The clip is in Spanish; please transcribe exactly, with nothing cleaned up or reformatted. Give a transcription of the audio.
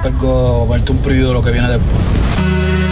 ponerte algo, ponerte un preview de lo que viene después.